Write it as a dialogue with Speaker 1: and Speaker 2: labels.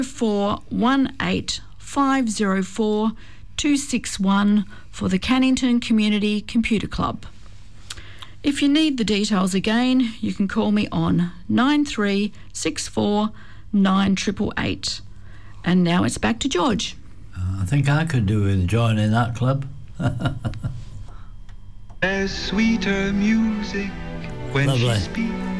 Speaker 1: 418504 261 for the Cannington Community Computer Club. If you need the details again, you can call me on 9364 9888. And now it's back to George.
Speaker 2: I think I could do with joining that club.
Speaker 3: There's sweeter music when
Speaker 2: Lovely.
Speaker 3: she speaks.